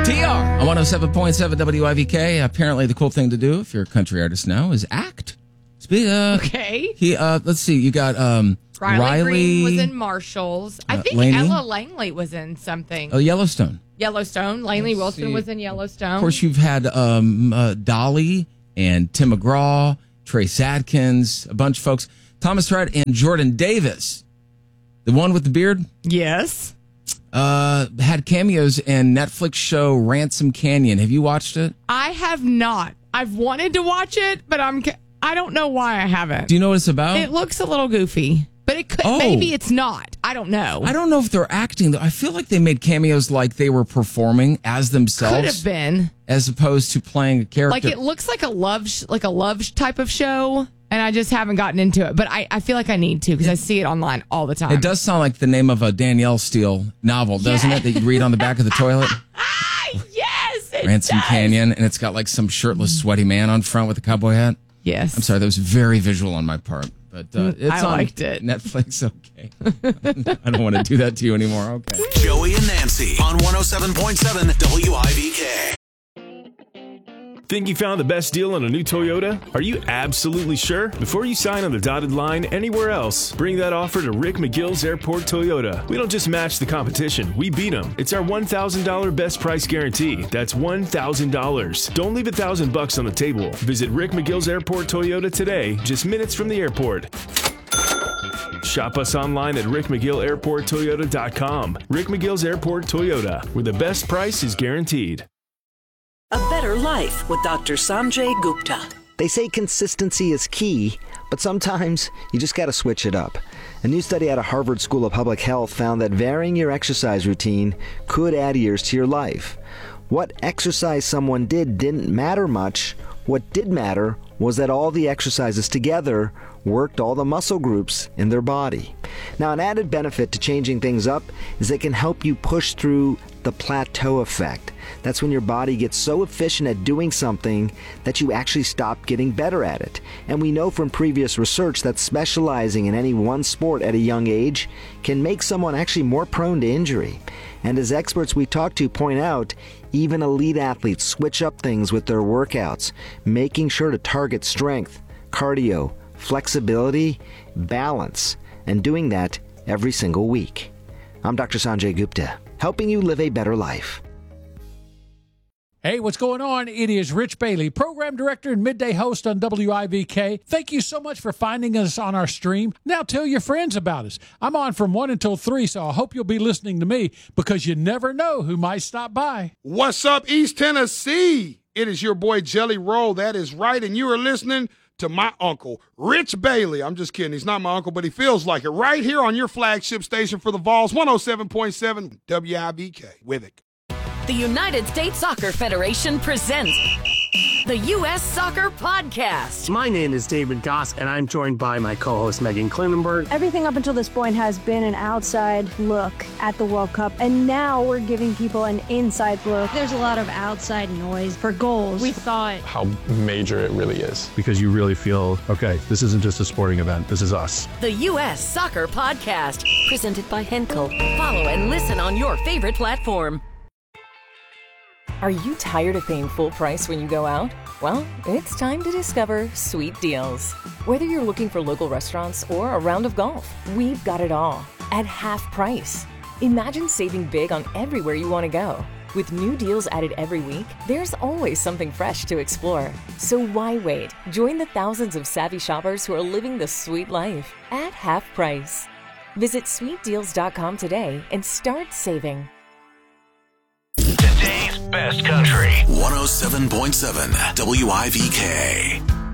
TR on 107.7 WIVK. Apparently, the cool thing to do if you're a country artist now is act. Okay. Let's see. You got Riley Green was in Marshalls. I think Laney? Ella Langley was in something. Oh, Yellowstone. Laney Wilson was in Yellowstone. Of course, you've had Dolly and Tim McGraw, Trace Adkins, a bunch of folks. Thomas Rhett and Jordan Davis, the one with the beard. Yes. Had cameos in Netflix show Ransom Canyon. Have you watched it? I have not. I've wanted to watch it, but I don't know why I haven't. Do you know what it's about? It looks a little goofy, but it could. Maybe it's not. I don't know. I don't know if they're acting though. I feel like they made cameos like they were performing as themselves. Could have been, as opposed to playing a character. Like it looks like a love type of show. And I just haven't gotten into it. But I feel like I need to because I see it online all the time. It does sound like the name of a Danielle Steele novel, doesn't it? That you read on the back of the toilet? Yes, it Ransom does. Canyon. And it's got like some shirtless, sweaty man on front with a cowboy hat. Yes. I'm sorry, that was very visual on my part. But it's I liked it. Netflix, okay. I don't want to do that to you anymore, okay. Joey and Nancy on 107.7 WIVK. Think you found the best deal on a new Toyota? Are you absolutely sure? Before you sign on the dotted line anywhere else, bring that offer to Rick McGill's Airport Toyota. We don't just match the competition, we beat them. It's our $1,000 best price guarantee. That's $1,000. Don't leave $1,000 on the table. Visit Rick McGill's Airport Toyota today, just minutes from the airport. Shop us online at rickmcgillairporttoyota.com. Rick McGill's Airport Toyota, where the best price is guaranteed. A Better Life with Dr. Sanjay Gupta. They say consistency is key, but sometimes you just got to switch it up. A new study out of Harvard School of Public Health found that varying your exercise routine could add years to your life. What exercise someone did didn't matter much. What did matter was that all the exercises together worked all the muscle groups in their body. Now, an added benefit to changing things up is they can help you push through the plateau effect. That's when your body gets so efficient at doing something that you actually stop getting better at it. And we know from previous research that specializing in any one sport at a young age can make someone actually more prone to injury. And as experts we talk to point out, even elite athletes switch up things with their workouts, making sure to target strength, cardio, flexibility, balance, and doing that every single week. I'm Dr. Sanjay Gupta, helping you live a better life. Hey, what's going on? It is Rich Bailey, program director and midday host on WIVK. Thank you so much for finding us on our stream. Now tell your friends about us. I'm on from 1 until 3, so I hope you'll be listening to me because you never know who might stop by. What's up, East Tennessee? It is your boy Jelly Roll. That is right, and you are listening to my uncle, Rich Bailey. I'm just kidding. He's not my uncle, but he feels like it. Right here on your flagship station for the Vols, 107.7 WIVK. With it. The United States Soccer Federation presents the U.S. Soccer Podcast. My name is David Goss, and I'm joined by my co-host Megan Klinenberg. Everything up until this point has been an outside look at the World Cup, and now we're giving people an inside look. There's a lot of outside noise for goals. We thought how major it really is. Because you really feel, okay, this isn't just a sporting event, this is us. The U.S. Soccer Podcast, presented by Henkel. Follow and listen on your favorite platform. Are you tired of paying full price when you go out? Well, it's time to discover Sweet Deals. Whether you're looking for local restaurants or a round of golf, we've got it all at half price. Imagine saving big on everywhere you want to go. With new deals added every week, there's always something fresh to explore. So why wait? Join the thousands of savvy shoppers who are living the sweet life at half price. Visit sweetdeals.com today and start saving. Today's best country. 107.7 WIVK.